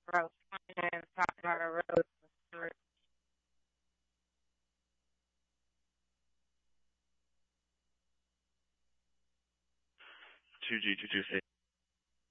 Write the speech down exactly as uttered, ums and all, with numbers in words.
Road and talk about a road. two G two two